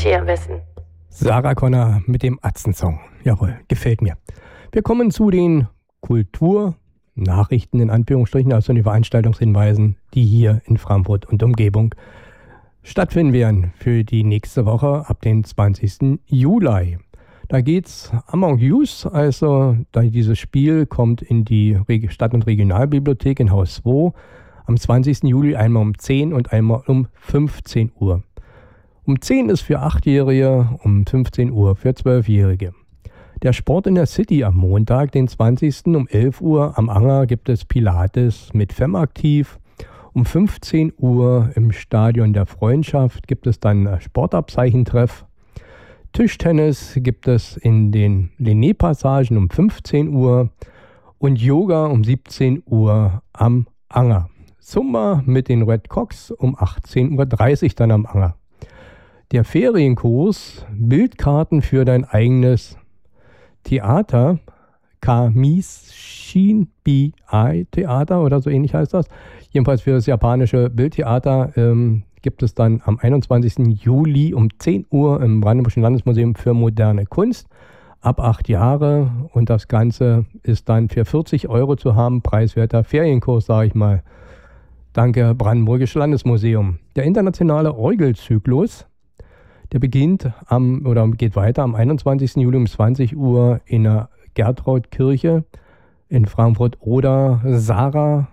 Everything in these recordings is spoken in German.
Geschehewissen. Sarah Connor mit dem Atzen-Song. Jawohl, gefällt mir. Wir kommen zu den Kulturnachrichten in Anführungsstrichen, also den Veranstaltungshinweisen, die hier in Frankfurt und Umgebung stattfinden werden für die nächste Woche ab dem 20. Juli. Da geht's Among Us, also dieses Spiel kommt in die Stadt- und Regionalbibliothek in Haus 2 am 20. Juli einmal um 10 und einmal um 15 Uhr. Um 10 ist für 8-Jährige, um 15 Uhr für 12-Jährige. Der Sport in der City am Montag, den 20. um 11 Uhr am Anger gibt es Pilates mit FemAktiv. Um 15 Uhr im Stadion der Freundschaft gibt es dann Sportabzeichentreff. Tischtennis gibt es in den Linné-Passagen um 15 Uhr und Yoga um 17 Uhr am Anger. Zumba mit den Red Cox um 18.30 Uhr dann am Anger. Der Ferienkurs Bildkarten für dein eigenes Theater, Kamishin Bi Theater oder so ähnlich heißt das. Jedenfalls für das japanische Bildtheater gibt es dann am 21. Juli um 10 Uhr im Brandenburgischen Landesmuseum für moderne Kunst ab 8 Jahre. Und das Ganze ist dann für 40 € zu haben, preiswerter Ferienkurs, sage ich mal. Danke, Brandenburgische Landesmuseum. Der internationale Orgelzyklus, der geht weiter am 21. Juli um 20 Uhr in der Gertrautkirche in Frankfurt-Oder. Sarah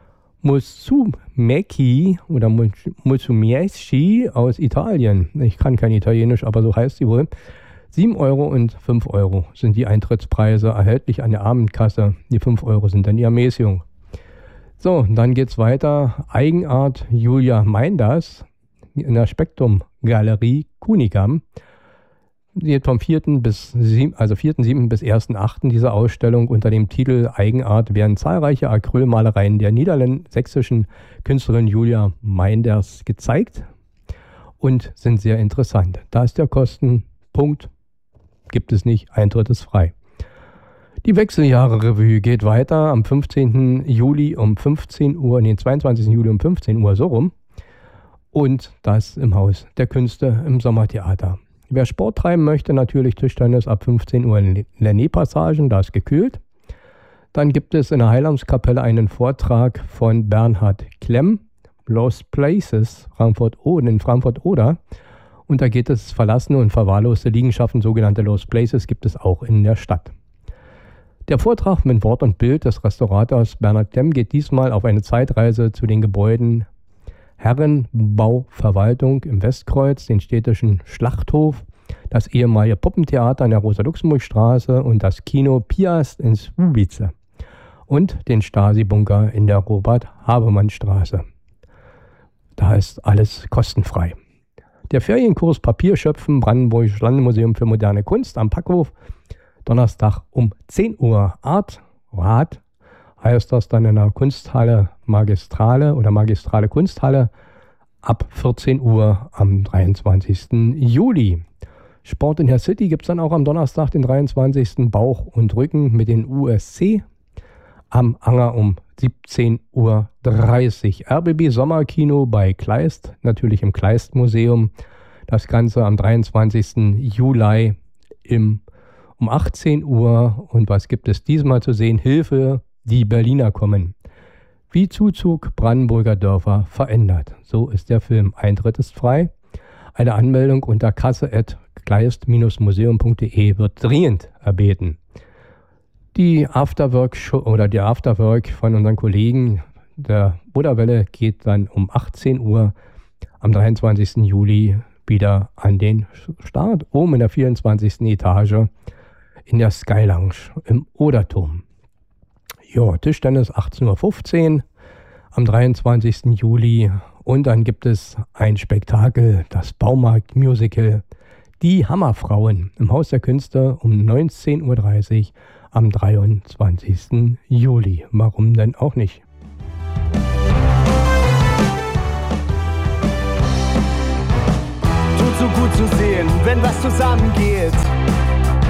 Musumeci oder Musumeci aus Italien. Ich kann kein Italienisch, aber so heißt sie wohl. 7 € und 5 € sind die Eintrittspreise erhältlich an der Abendkasse. Die 5 € sind dann die Ermäßigung. So, dann geht's weiter. Eigenart Julia Meinders in der Spektrum Galerie Kunigam. Die vom 4.7. bis 1.8. diese Ausstellung unter dem Titel Eigenart werden zahlreiche Acrylmalereien der niedersächsischen Künstlerin Julia Meinders gezeigt und sind sehr interessant. Da ist der Kostenpunkt, gibt es nicht, Eintritt ist frei. Die Wechseljahre-Revue geht weiter am 15. Juli um 15 Uhr, 22. Juli um 15 Uhr so rum. Und das im Haus der Künste im Sommertheater. Wer Sport treiben möchte, natürlich Tischtennis ab 15 Uhr in Linné-Passagen, da ist gekühlt. Dann gibt es in der Heilandskapelle einen Vortrag von Bernhard Klemm, Lost Places, in Frankfurt-Oder. Und da geht es verlassene und verwahrloste Liegenschaften, sogenannte Lost Places, gibt es auch in der Stadt. Der Vortrag mit Wort und Bild des Restaurators Bernhard Klemm geht diesmal auf eine Zeitreise zu den Gebäuden Herrenbauverwaltung im Westkreuz, den städtischen Schlachthof, das ehemalige Puppentheater in der Rosa-Luxemburg-Straße und das Kino Piast in Słubice und den Stasi-Bunker in der Robert-Habemann-Straße. Da ist alles kostenfrei. Der Ferienkurs Papierschöpfen, Brandenburgisches Landesmuseum für moderne Kunst am Packhof, Donnerstag um 10 Uhr. Art heißt das dann in der Kunsthalle Magistrale Kunsthalle ab 14 Uhr am 23. Juli. Sport in der City gibt es dann auch am Donnerstag, den 23. Bauch und Rücken mit den USC am Anger um 17.30 Uhr. RBB Sommerkino bei Kleist, natürlich im Kleist-Museum. Das Ganze am 23. Juli um 18 Uhr. Und was gibt es diesmal zu sehen? Hilfe! Die Berliner kommen. Wie Zuzug Brandenburger Dörfer verändert. So ist der Film. Eintritt ist frei. Eine Anmeldung unter kasse@kleist-museum.de wird dringend erbeten. Die Afterwork von unseren Kollegen der Buddha-Welle geht dann um 18 Uhr am 23. Juli wieder an den Start. Oben in der 24. Etage in der Sky Lounge im Oderturm. Ja, Tischtennis 18.15 Uhr am 23. Juli. Und dann gibt es ein Spektakel, das Baumarkt-Musical Die Hammerfrauen im Haus der Künste um 19.30 Uhr am 23. Juli. Warum denn auch nicht? Tut so gut zu sehen, wenn was zusammengeht.